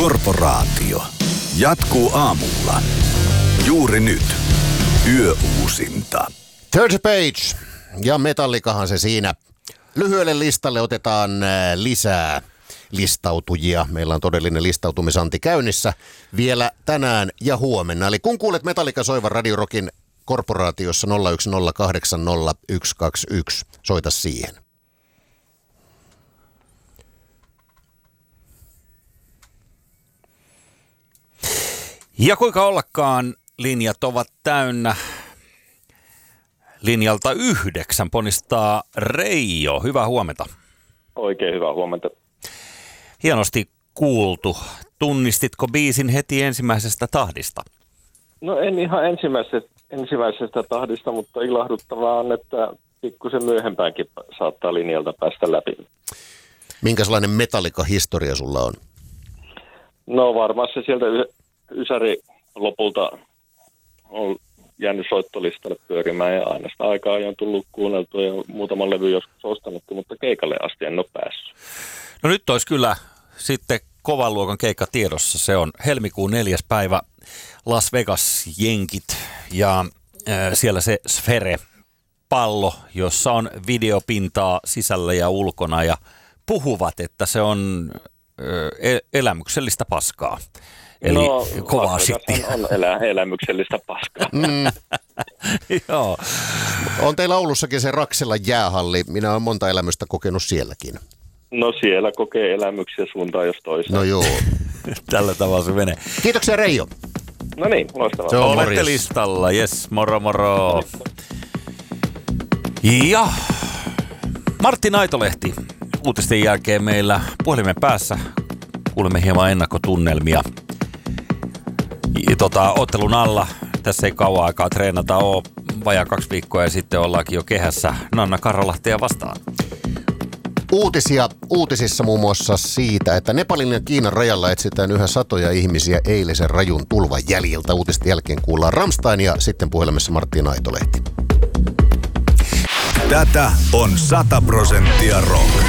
Korporaatio. Jatkuu aamulla. Juuri nyt. Yöuusinta. Third Page ja Metallikahan se siinä. Lyhyelle listalle otetaan lisää listautujia. Meillä on todellinen listautumisanti käynnissä vielä tänään ja huomenna. Eli kun kuulet Metallica soivan Radio Rockin Korporaatiossa 010800121, soita siihen. Ja kuinka ollakaan, linjat ovat täynnä. Linjalta 9 ponnistaa Reijo. Hyvää huomenta. Oikein hyvää huomenta. Hienosti kuultu. Tunnistitko biisin heti ensimmäisestä tahdista? No en ihan ensimmäisestä tahdista, mutta ilahduttavaa on, että pikkusen myöhempäänkin saattaa linjalta päästä läpi. Minkälainen Metallica-historia sulla on? No varmaan se sieltä Ysäri lopulta on jäänyt soittolistalle pyörimään ja aina sitä aikaa on tullut kuunneltua ja muutaman levy joskus ostanuttu, mutta keikalle asti en ole päässyt. No nyt olisi kyllä sitten kovan luokan keikka tiedossa. Se on helmikuun 4. päivä Las Vegas jenkit ja siellä se Sphere-pallo, jossa on videopintaa sisällä ja ulkona ja puhuvat, että se on elämyksellistä paskaa. Eli kovaa shittiä. On elämyksellistä paskaa. Joo. On teillä Oulussakin se Raksella jäähalli. Minä olen monta elämystä kokenut sielläkin. No siellä kokee elämyksiä suuntaan jos toiseen. No joo. Tällä tavalla se menee. Kiitoksia Reijo. No niin, loistavaa. Se on Olette morjes. listalla, jes, moro moro. Ja Martti Naitolehti uutisten jälkeen meillä puhelimen päässä. Kuulemme hieman ennakkotunnelmia. Ottelun alla. Tässä ei kauan aikaa treenata ole. Vajaa 2 viikkoa ja sitten ollaankin jo kehässä Nanna Karolahtea vastaan. Uutisissa muun muassa siitä, että Nepalin ja Kiinan rajalla etsitään yhä satoja ihmisiä eilisen rajun tulvan jäljiltä. Uutisten jälkeen kuullaan Rammstein ja sitten puhelimessa Martti Naitolehti. Tätä on 100% rock.